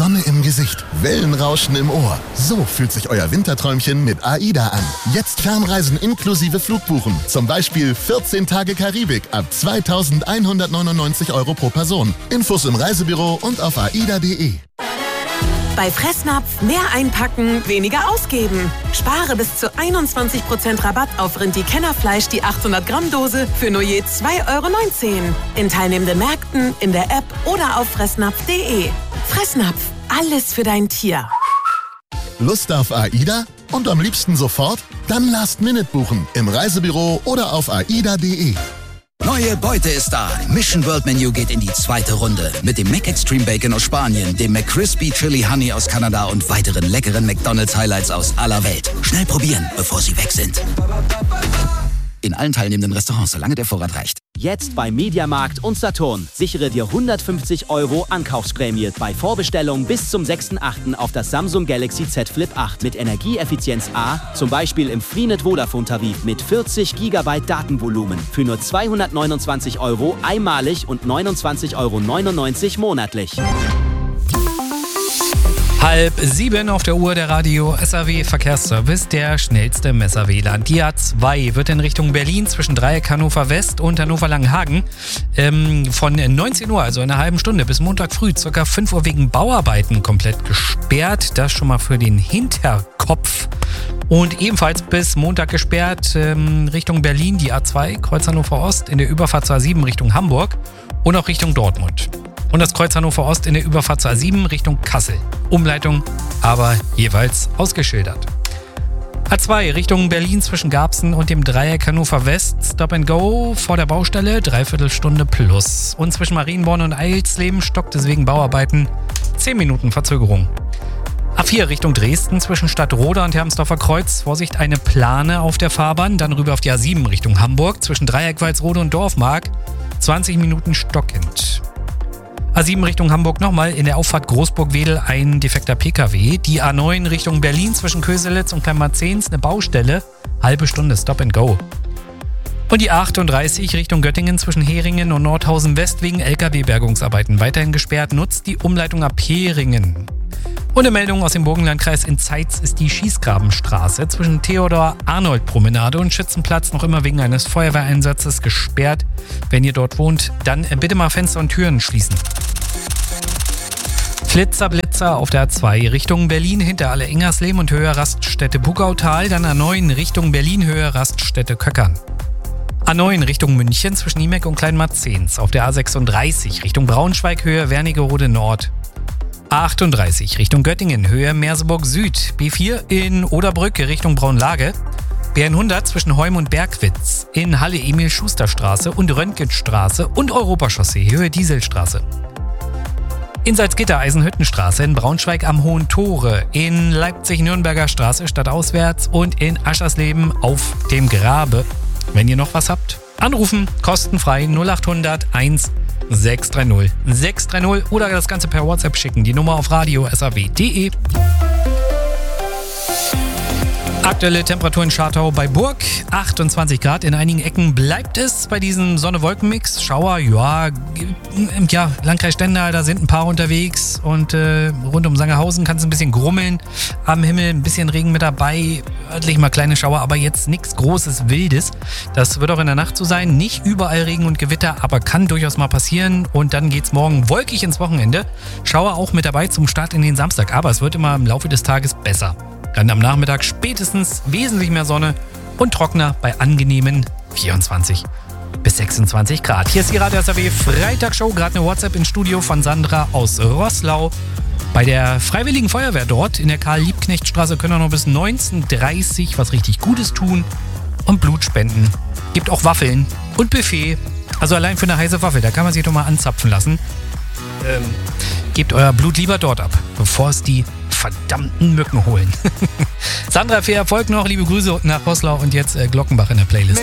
Sonne im Gesicht, Wellenrauschen im Ohr. So fühlt sich euer Winterträumchen mit AIDA an. Jetzt Fernreisen inklusive Flugbuchen. Zum Beispiel 14 Tage Karibik ab 2.199 € pro Person. Infos im Reisebüro und auf aida.de. Bei Fressnapf mehr einpacken, weniger ausgeben. Spare bis zu 21% Rabatt auf Rindi-Kennerfleisch, die 800-Gramm-Dose für nur je 2,19 € in teilnehmenden Märkten, in der App oder auf fressnapf.de. Fressnapf, alles für dein Tier. Lust auf AIDA? Und am liebsten sofort? Dann Last-Minute buchen im Reisebüro oder auf aida.de. Neue Beute ist da. Mission World Menu geht in die zweite Runde. Mit dem McExtreme Bacon aus Spanien, dem McCrispy Chili Honey aus Kanada und weiteren leckeren McDonald's Highlights aus aller Welt. Schnell probieren, bevor sie weg sind. In allen teilnehmenden Restaurants, solange der Vorrat reicht. Jetzt bei Mediamarkt und Saturn. Sichere dir 150 € Ankaufsprämie bei Vorbestellung bis zum 6.8. auf das Samsung Galaxy Z Flip 8 mit Energieeffizienz A, zum Beispiel im Freenet Vodafone-Tarif mit 40 GB Datenvolumen für nur 229 € einmalig und 29,99 € monatlich. 6:30 auf der Uhr, der Radio SAW Verkehrsservice, der schnellste im SAW-Land. Die A2 wird in Richtung Berlin zwischen Dreieck Hannover West und Hannover Langenhagen von 19 Uhr, also in einer halben Stunde, bis Montag früh, ca. 5 Uhr wegen Bauarbeiten komplett gesperrt. Das schon mal für den Hinterkopf. Und ebenfalls bis Montag gesperrt Richtung Berlin die A2, Kreuz Hannover Ost in der Überfahrt zur A7 Richtung Hamburg und auch Richtung Dortmund. Und das Kreuz Hannover Ost in der Überfahrt zur A7 Richtung Kassel. Umleitung aber jeweils ausgeschildert. A2 Richtung Berlin zwischen Garbsen und dem Dreieck Hannover West. Stop and Go vor der Baustelle, 3/4 Stunde plus. Und zwischen Marienborn und Eilsleben stockt es wegen Bauarbeiten 10 Minuten Verzögerung. A4 Richtung Dresden zwischen Stadtroda und Hermsdorfer Kreuz. Vorsicht, eine Plane auf der Fahrbahn. Dann rüber auf die A7 Richtung Hamburg zwischen Dreieck Walsrode und Dorfmark. 20 Minuten stockend. A7 Richtung Hamburg nochmal, in der Auffahrt Großburg-Wedel ein defekter PKW. Die A9 Richtung Berlin zwischen Köselitz und Kleinmarzens eine Baustelle, halbe Stunde Stop and Go. Und die 38 Richtung Göttingen zwischen Heringen und Nordhausen West wegen LKW-Bergungsarbeiten weiterhin gesperrt, nutzt die Umleitung ab Heringen. Und eine Meldung aus dem Burgenlandkreis: in Zeitz ist die Schießgrabenstraße zwischen Theodor-Arnold-Promenade und Schützenplatz noch immer wegen eines Feuerwehreinsatzes gesperrt. Wenn ihr dort wohnt, dann bitte mal Fenster und Türen schließen. Flitzer-Blitzer auf der A2 Richtung Berlin hinter Alle-Ingersleben und Höhe Raststätte Bugautal, dann A9 Richtung Berlin Höhe Raststätte Köckern. A9 Richtung München zwischen Niemek und Kleinmarzens, auf der A36 Richtung Braunschweig Höhe Wernigerode Nord. A38 Richtung Göttingen Höhe Merseburg Süd, B4 in Oderbrücke Richtung Braunlage, B100 zwischen Heum und Bergwitz, in Halle Emil-Schuster-Straße und Röntgenstraße und Europachaussee Höhe Dieselstraße. In Salzgitter Eisenhüttenstraße, in Braunschweig am Hohen Tore, in Leipzig-Nürnberger Straße stadtauswärts und in Aschersleben auf dem Grabe. Wenn ihr noch was habt, anrufen, kostenfrei 0800 1 630 630 oder das Ganze per WhatsApp schicken. Die Nummer auf radio.saw.de. Aktuelle Temperatur in Schartau bei Burg, 28 Grad. In einigen Ecken bleibt es bei diesem Sonne-Wolken-Mix. Schauer, ja, Landkreis Stendal, da sind ein paar unterwegs. Und rund um Sangerhausen kann es ein bisschen grummeln. Am Himmel ein bisschen Regen mit dabei. Örtlich mal kleine Schauer, aber jetzt nichts Großes, Wildes. Das wird auch in der Nacht so sein. Nicht überall Regen und Gewitter, aber kann durchaus mal passieren. Und dann geht's morgen wolkig ins Wochenende. Schauer auch mit dabei zum Start in den Samstag. Aber es wird immer im Laufe des Tages besser. Dann am Nachmittag spätestens wesentlich mehr Sonne und trockener bei angenehmen 24 bis 26 Grad. Hier ist die Radio SAW Freitagsshow. Gerade eine WhatsApp ins Studio von Sandra aus Roßlau. Bei der Freiwilligen Feuerwehr dort in der Karl-Liebknecht-Straße können wir noch bis 19:30 was richtig Gutes tun und Blut spenden. Gibt auch Waffeln und Buffet. Also allein für eine heiße Waffel, da kann man sich doch mal anzapfen lassen. Gebt euer Blut lieber dort ab, bevor es die verdammten Mücken holen. Sandra, viel Erfolg noch. Liebe Grüße nach Roßlau und jetzt Glockenbach in der Playlist.